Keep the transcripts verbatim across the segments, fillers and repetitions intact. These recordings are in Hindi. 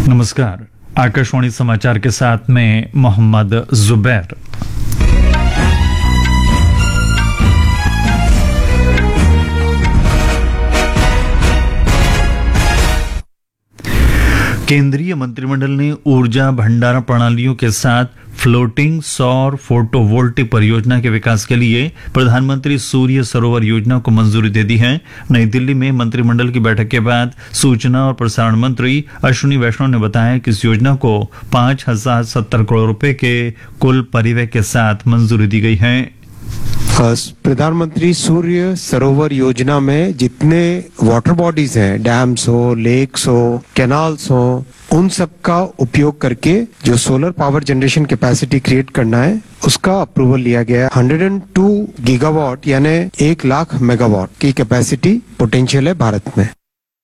नमस्कार, आकाशवाणी समाचार के साथ में मोहम्मद जुबैर। केंद्रीय मंत्रिमंडल ने ऊर्जा भंडारण प्रणालियों के साथ फ्लोटिंग सौर फोटोवोल्टिक परियोजना के विकास के लिए प्रधानमंत्री सूर्य सरोवर योजना को मंजूरी दे दी है। नई दिल्ली में मंत्रिमंडल की बैठक के बाद सूचना और प्रसारण मंत्री अश्विनी वैष्णव ने बताया कि इस योजना को पांच हजार सत्तर करोड़ रुपए के कुल परिव्यय के साथ मंजूरी दी गई है। प्रधानमंत्री सूर्य सरोवर योजना में जितने वाटर बॉडीज हैं, डैम्स हो, लेक्स हो, कैनाल्स हो, उन सब का उपयोग करके जो solar power generation capacity create करना है उसका अप्रूवल लिया गया है। एक सौ दो गीगावाट यानी एक लाख मेगावाट की कैपेसिटी पोटेंशियल है भारत में।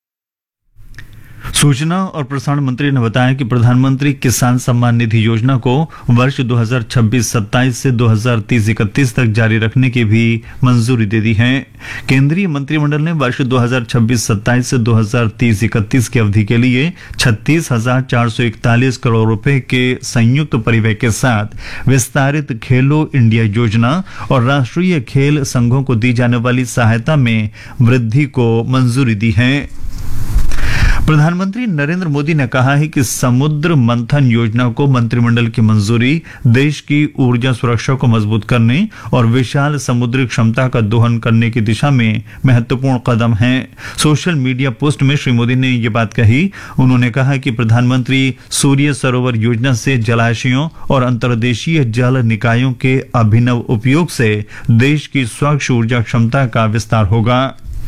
सूचना और प्रसारण मंत्री ने बताया कि प्रधानमंत्री किसान सम्मान निधि योजना को वर्ष दो हज़ार छब्बीस सत्ताईस से दो हज़ार तीस इकतीस तक जारी रखने की भी मंजूरी दे दी है। केंद्रीय मंत्रिमंडल ने वर्ष दो हज़ार छब्बीस सत्ताईस से दो हज़ार तीस इकतीस की अवधि के लिए छत्तीस हजार चार सौ इकतालीस करोड़ रुपए के संयुक्त परिव्यय के साथ विस्तारित खेलो इंडिया योजना और राष्ट्रीय खेल संघों को दी जाने वाली सहायता में वृद्धि को मंजूरी दी है। प्रधानमंत्री नरेंद्र मोदी ने कहा है कि समुद्र मंथन योजना को मंत्रिमंडल की मंजूरी देश की ऊर्जा सुरक्षा को मजबूत करने और विशाल समुद्री क्षमता का दोहन करने की दिशा में महत्वपूर्ण कदम है। सोशल मीडिया पोस्ट में श्री मोदी ने ये बात कही। उन्होंने कहा कि प्रधानमंत्री सूर्य सरोवर योजना से जलाशयों और अंतर्देशीय जल निकायों के अभिनव उपयोग से देश की स्वच्छ ऊर्जा क्षमता का विस्तार होगा।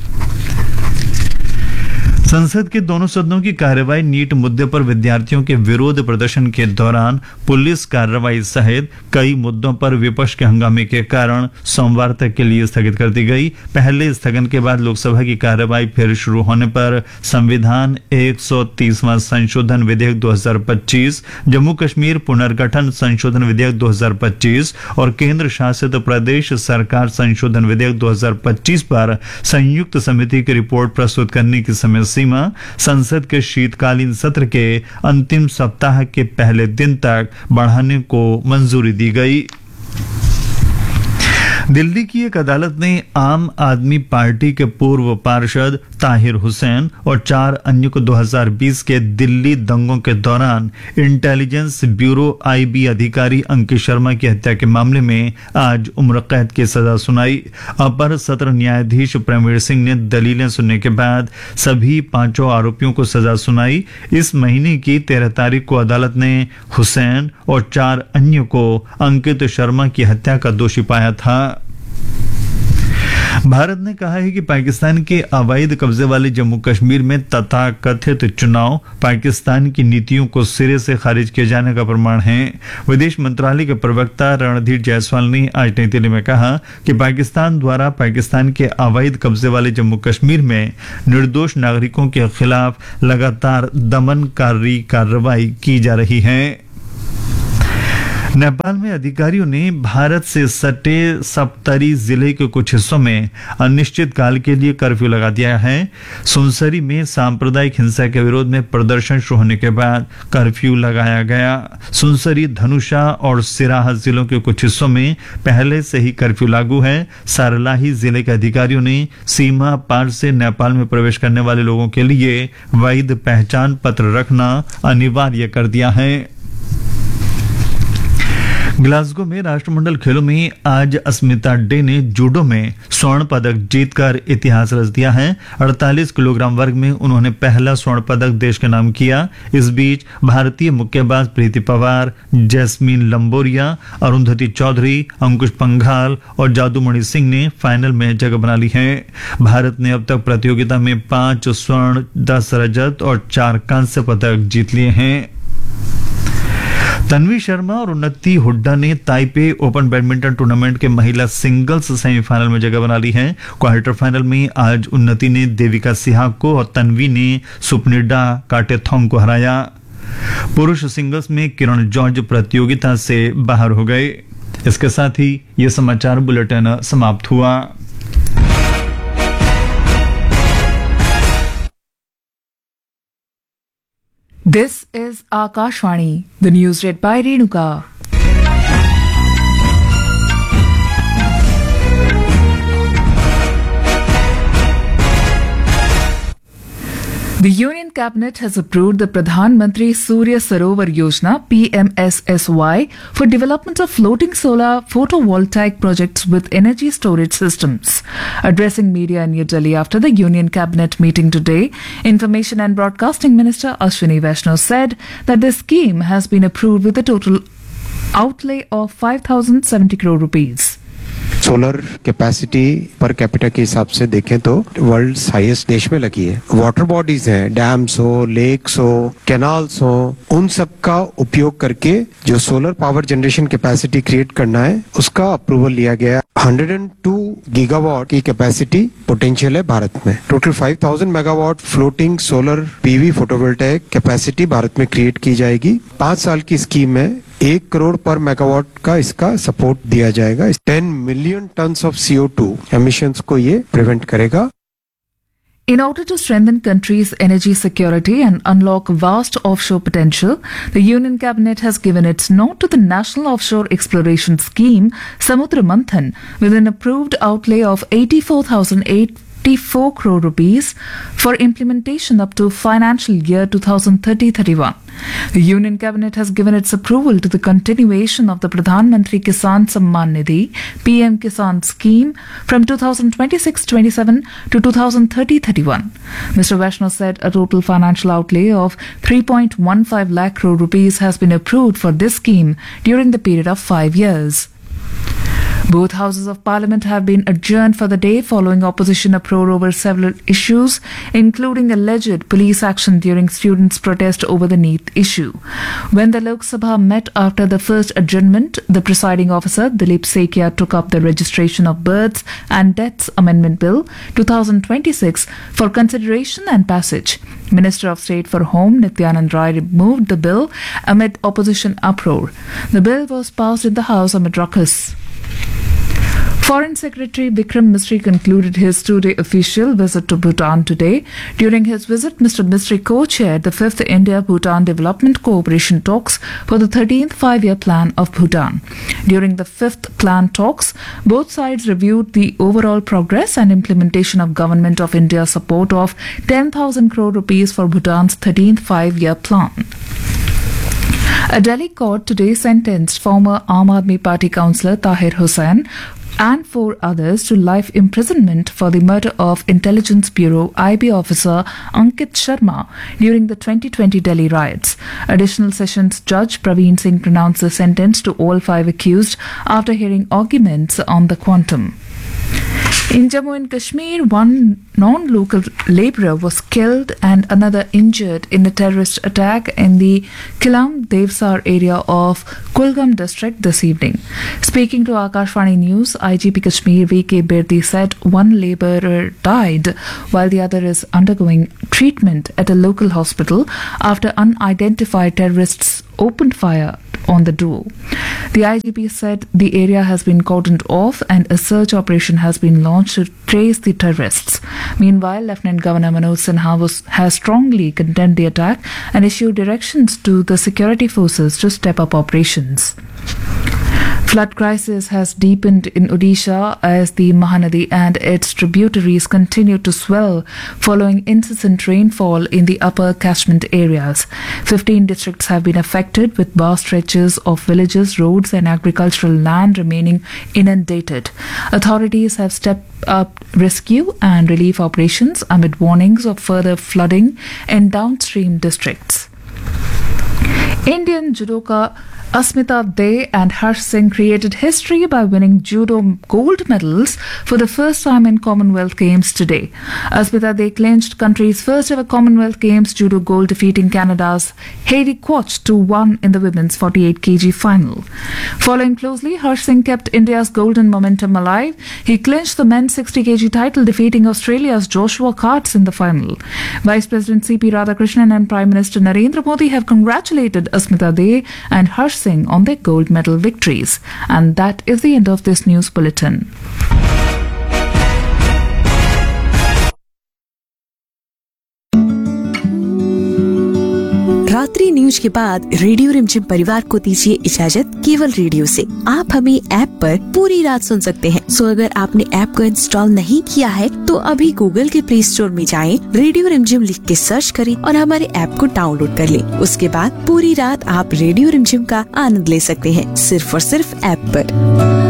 संसद के दोनों सदनों की कार्यवाही नीट मुद्दे पर विद्यार्थियों के विरोध प्रदर्शन के दौरान पुलिस कार्रवाई सहित कई मुद्दों पर विपक्ष के हंगामे के कारण सोमवार तक के लिए स्थगित कर दी गई। पहले स्थगन के बाद लोकसभा की कार्यवाही फिर शुरू होने पर संविधान एक सौ तीसवां संशोधन विधेयक दो हज़ार पच्चीस, जम्मू कश्मीर पुनर्गठन संशोधन विधेयक दो हज़ार पच्चीस और केंद्र शासित प्रदेश सरकार संशोधन विधेयक दो हज़ार पच्चीस पर संयुक्त समिति की रिपोर्ट प्रस्तुत करने की समय सीमा संसद के शीतकालीन सत्र के अंतिम सप्ताह के पहले दिन तक बढ़ाने को मंजूरी दी गई। दिल्ली की एक अदालत ने आम आदमी पार्टी के पूर्व पार्षद ताहिर हुसैन और चार अन्य को दो हज़ार बीस के दिल्ली दंगों के दौरान इंटेलिजेंस ब्यूरो आईबी अधिकारी अंकित शर्मा की हत्या के मामले में आज उम्र कैद की सजा सुनाई। अपर सत्र न्यायाधीश प्रवीण सिंह ने दलीलें सुनने के बाद सभी पांचों आरोपियों को सजा सुनाई। इस महीने की तेरह तारीख को अदालत ने हुसैन और चार अन्य को अंकित शर्मा की हत्या का दोषी पाया था। भारत ने कहा है कि पाकिस्तान के अवैध कब्जे वाले जम्मू कश्मीर में तथाकथित चुनाव पाकिस्तान की नीतियों को सिरे से खारिज किए जाने का प्रमाण है। विदेश मंत्रालय के प्रवक्ता रणधीर जायसवाल ने आज नई दिल्ली में कहा कि पाकिस्तान द्वारा पाकिस्तान के अवैध कब्जे वाले जम्मू कश्मीर में निर्दोष नागरिकों के खिलाफ लगातार दमनकारी कार्रवाई की जा रही है। नेपाल में अधिकारियों ने भारत से सटे सप्तरी जिले के कुछ हिस्सों में अनिश्चित काल के लिए कर्फ्यू लगा दिया है। सुनसरी में सांप्रदायिक हिंसा के विरोध में प्रदर्शन शुरू होने के बाद कर्फ्यू लगाया गया। सुनसरी, धनुषा और सिराहा जिलों के कुछ हिस्सों में पहले से ही कर्फ्यू लागू है। सारलाही जिले के अधिकारियों ने सीमा पार से नेपाल में प्रवेश करने वाले लोगों के लिए वैध पहचान पत्र रखना अनिवार्य कर दिया है। ग्लासगो में राष्ट्रमंडल खेलों में आज अस्मिता डे ने जूडो में स्वर्ण पदक जीतकर इतिहास रच दिया है। अड़तालीस किलोग्राम वर्ग में उन्होंने पहला स्वर्ण पदक देश के नाम किया। इस बीच भारतीय मुक्केबाज प्रीति पवार, जैस्मीन लंबोरिया, अरुंधति चौधरी, अंकुश पंघाल और जादूमणि सिंह ने फाइनल में जगह बना ली है। भारत ने अब तक प्रतियोगिता में पांच स्वर्ण, दस रजत और चार कांस्य पदक जीत लिए हैं। तन्वी शर्मा और उन्नति हुड्डा ने ताइपे ओपन बैडमिंटन टूर्नामेंट के महिला सिंगल्स सेमीफाइनल में जगह बना ली है। क्वार्टर फाइनल में आज उन्नति ने देविका सिहाग को और तन्वी ने सुपनिडा काटेथोंग को हराया। पुरुष सिंगल्स में किरण जॉर्ज प्रतियोगिता से बाहर हो गए। इसके साथ ही ये समाचार बुलेटिन समाप्त हुआ। This is Akashvani, the news read by Renuka. The Union Cabinet has approved the Pradhan Mantri Surya Sarovar Yojana P M S S Y for development of floating solar photovoltaic projects with energy storage systems. Addressing media in New Delhi after the Union Cabinet meeting today, Information and Broadcasting Minister Ashwini Vaishnaw said that the scheme has been approved with a total outlay of five thousand seventy crore rupees. Solar capacity per capita के हिसाब से देखें तो वर्ल्ड हाईएस्ट देश में लगी है। वाटर बॉडीज हैं, डैम्स हो, लेक्स हो, कैनाल्स हो, उन सब का उपयोग करके जो solar power generation capacity create करना है उसका अप्रूवल लिया गया। एक सौ दो गीगावाट की कैपेसिटी पोटेंशियल है भारत में। टोटल पाँच हज़ार megawatt floating solar PV photovoltaic capacity Bharat में क्रिएट की जाएगी। पांच साल की स्कीम में एक करोड़ पर मेगावाट का इसका सपोर्ट दिया जाएगा। Ten million tons of C O two emissions को ये प्रिवेंट करेगा। In order to strengthen country's energy security and unlock vast offshore potential, the Union Cabinet has given its nod to the National Offshore Exploration Scheme, Samudra Manthan, with an approved outlay of eighty-four thousand eighty-four crore rupees for implementation up to financial year twenty thirty to thirty-one. The Union Cabinet has given its approval to the continuation of the Pradhan Mantri Kisan Samman Nidhi P M Kisan scheme from twenty twenty-six to twenty-seven to twenty thirty to thirty-one. Mister Vaishnaw said a total financial outlay of three point one five lakh crore rupees has been approved for this scheme during the period of five years. Both houses of parliament have been adjourned for the day following opposition uproar over several issues, including alleged police action during students' protest over the NEET issue. When the Lok Sabha met after the first adjournment, the presiding officer, Dilip Sekia, took up the Registration of Births and Deaths Amendment Bill twenty twenty-six for consideration and passage. Minister of State for Home, Nityanand Rai, removed the bill amid opposition uproar. The bill was passed in the House amid ruckus. Foreign Secretary Vikram Misri concluded his two-day official visit to Bhutan today. During his visit, Mister Misri co-chaired the fifth India-Bhutan Development Cooperation Talks for the thirteenth Five-Year Plan of Bhutan. During the fifth plan talks, both sides reviewed the overall progress and implementation of Government of India's support of ten thousand crore rupees for Bhutan's thirteenth Five-Year Plan. A Delhi court today sentenced former Aam Aadmi Party councillor Tahir Hussain and four others to life imprisonment for the murder of Intelligence Bureau I B officer Ankit Sharma during the twenty twenty Delhi riots. Additional Sessions Judge Praveen Singh pronounced the sentence to all five accused after hearing arguments on the quantum. In Jammu and Kashmir, one non-local labourer was killed and another injured in a terrorist attack in the Kilam Devsar area of Kulgam district this evening. Speaking to Akashvani News, I G P Kashmir V K Birdi said one labourer died while the other is undergoing treatment at a local hospital after unidentified terrorists opened fire on the duo. The I G P said the area has been cordoned off and a search operation has been launched to trace the terrorists. Meanwhile, Lieutenant Governor Manoj Sinha was, has strongly condemned the attack and issued directions to the security forces to step up operations. Flood crisis has deepened in Odisha as the Mahanadi and its tributaries continue to swell following incessant rainfall in the upper catchment areas. fifteen districts have been affected, with vast stretches of villages, roads and agricultural land remaining inundated. Authorities have stepped up rescue and relief operations amid warnings of further flooding in downstream districts. Indian judoka Asmita De and Harsh Singh created history by winning judo gold medals for the first time in Commonwealth Games today. Asmita De clinched country's first ever Commonwealth Games judo gold, defeating Canada's Heidi Quach two one in the women's forty-eight kilogram final. Following closely, Harsh Singh kept India's golden momentum alive. He clinched the men's sixty kilogram title, defeating Australia's Joshua Karts in the final. Vice President C P Radhakrishnan and Prime Minister Narendra Modi have congratulated Asmita De and Harsh Singh on their gold medal victories. And that is the end of this news bulletin. रात्रि न्यूज के बाद रेडियो रिमझिम परिवार को दीजिए इजाजत केवल रेडियो से। आप हमें ऐप पर पूरी रात सुन सकते हैं। सो अगर आपने ऐप को इंस्टॉल नहीं किया है तो अभी गूगल के प्ले स्टोर में जाएं, रेडियो रिमझिम लिख के सर्च करें और हमारे ऐप को डाउनलोड कर लें। उसके बाद पूरी रात आप रेडियो रिमझिम का आनंद ले सकते हैं, सिर्फ और सिर्फ ऐप पर।